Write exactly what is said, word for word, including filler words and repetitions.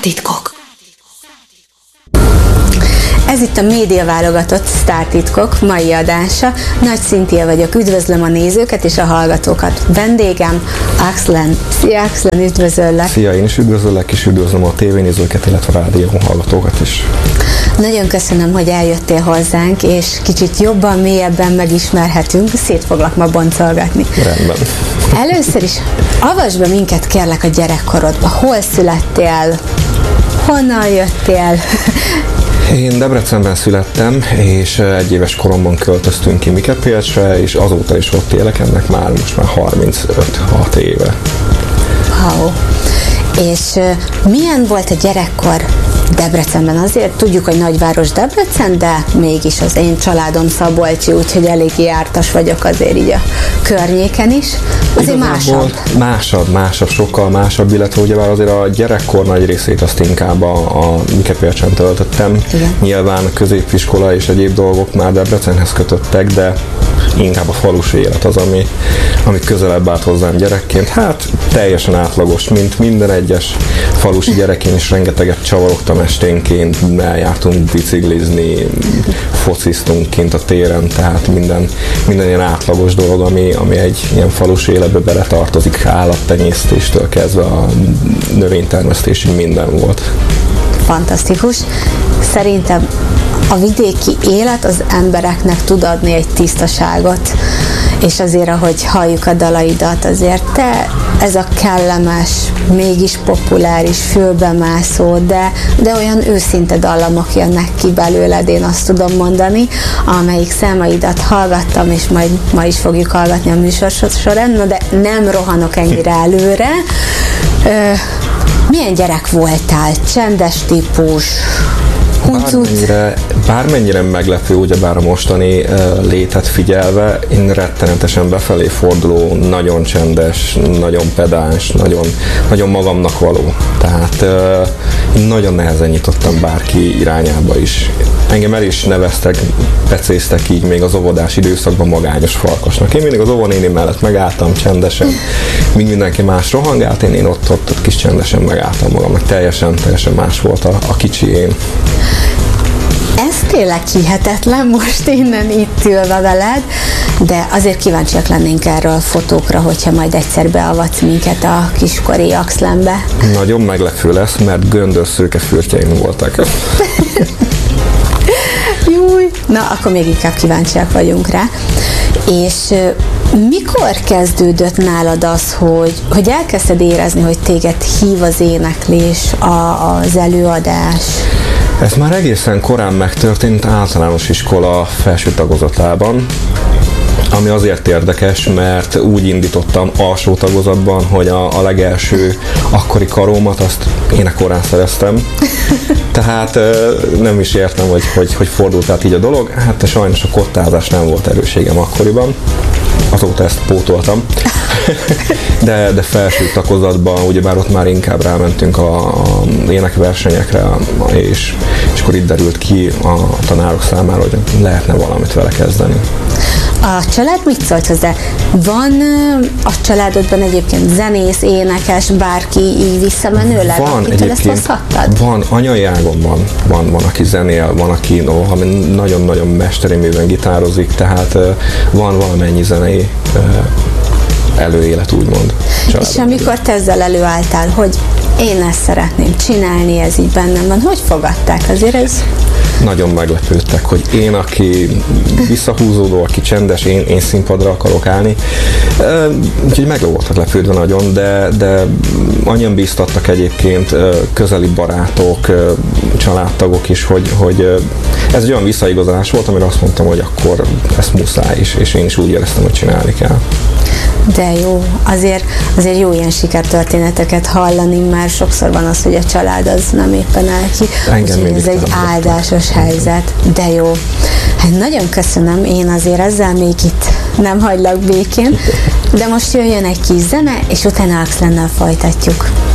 Sztártitkok. Ez itt a média válogatott Sztártitkok mai adása. Nagy Szintia vagyok, üdvözlöm a nézőket és a hallgatókat. Vendégem Axlen. Szia Axlen, üdvözöllek. Szia, én is üdvözöllek, és üdvözlöm a tévénézőket, illetve a rádió hallgatókat is. Nagyon köszönöm, hogy eljöttél hozzánk, és kicsit jobban, mélyebben megismerhetünk. Szét foglak ma boncolgatni. Rendben. Először is avasd be minket, kérlek, a gyerekkorodba. Hol születtél? Honnan jöttél? Én Debrecenben születtem, és egy éves koromban költöztünk ki Mikepélcsre, és azóta is ott élek, ennek már most már harmincöt-hat éve. Wow. És uh, milyen volt a gyerekkor Debrecenben? Azért tudjuk, hogy nagyváros Debrecen, de mégis az én családom szabolcsi, úgyhogy eléggé jártas vagyok azért így a környéken is. Azért Igazán másabb. Volt, másabb, másabb, sokkal másabb, illetve ugyebár azért a gyerekkor nagy részét azt inkább a, a Mikepélcsen töltöttem. Igen. Nyilván a középiskola és egyéb dolgok már Debrecenhez kötöttek, de inkább a falusi élet az, ami, ami közelebb állt hozzám gyerekként. Hát teljesen átlagos, mint minden egyes falusi gyerek, én is rengeteget csavarogtam esténként, eljártunk biciklizni, fociztunk kint a téren, tehát minden, minden ilyen átlagos dolog, ami, ami egy ilyen falusi életbe beletartozik, állattenyésztéstől kezdve a növénytermesztésig minden volt. Fantasztikus. Szerintem a vidéki élet az embereknek tud adni egy tisztaságot, és azért, ahogy halljuk a dalaidat, azért te ez a kellemes, mégis populáris, fülbemászó, de, de olyan őszinte dallamok jönnek ki belőled, én azt tudom mondani, amelyik számaidat hallgattam, és majd ma is fogjuk hallgatni a műsor során, no, de nem rohanok ennyire előre. Ö, milyen gyerek voltál? Csendes típus? Bármennyire, bármennyire meglepő, ugyebár a mostani uh, létet figyelve, én rettenetesen befelé forduló, nagyon csendes, nagyon pedáns, nagyon, nagyon magamnak való. Tehát uh, én nagyon nehezen nyitottam bárki irányába is. Engem el is neveztek, pecéztek így még az óvodás időszakban magányos farkasnak. Én mindig az óvonéni mellett megálltam csendesen, míg mindenki más rohangált, én, én ott, ott, ott kis csendesen megálltam magamnak. Teljesen, teljesen más volt a, a kicsi én. Ez tényleg hihetetlen most innen itt ülve veled, de azért kíváncsiak lennénk erről a fotókra, hogyha majd egyszer beavatsz minket a kiskori Axlenbe. Nagyon meglepő lesz, mert göndör-szőke fürtjeim voltak. Júj! Na, akkor még inkább kíváncsiak vagyunk rá. És mikor kezdődött nálad az, hogy, hogy elkezdted érezni, hogy téged hív az éneklés, a, az előadás? Ez már egészen korán megtörtént általános iskola felső tagozatában, ami azért érdekes, mert úgy indítottam alsó tagozatban, hogy a, a legelső akkori karómat azt énekkorán szereztem. Tehát nem is értem, hogy, hogy, hogy fordult át így a dolog. Hát sajnos a kottázás nem volt erőségem akkoriban. Azóta ezt pótoltam. De, de felső tagozatban, ugyebár ott már inkább rámentünk a, a énekversenyekre, és, és akkor itt derült ki a tanárok számára, hogy lehetne valamit vele kezdeni. A család mit szólt hozzá? Van a családodban egyébként zenész, énekes, bárki így visszamenőleg, van, akitől ezt hozhattad? Van, anyai ágon van, van, van, aki zenél, van, aki no, nagyon-nagyon mesteri műben gitározik, tehát van valamennyi zenei előélet, úgymond. És amikor te ezzel előálltál, hogy én ezt szeretném csinálni, ez így bennem van, hogy fogadták? Azért ez... Nagyon meglepődtek, hogy én, aki visszahúzódó, aki csendes, én, én színpadra akarok állni. Úgyhogy meg voltak lepődve nagyon, de, de annyian bíztattak egyébként, közeli barátok, családtagok is, hogy, hogy ez egy olyan visszaigazolás volt, amire azt mondtam, hogy akkor ezt muszáj is, és én is úgy éreztem, hogy csinálni kell. De jó, azért, azért jó ilyen sikertörténeteket hallani, mert sokszor van az, hogy a család az nem éppen áll ki. Úgyhogy ez egy áldásos helyzet, de jó. Hát nagyon köszönöm, én azért ezzel még itt nem hagylak békén, de most jöjjön egy kis zene, és utána Axlennel folytatjuk.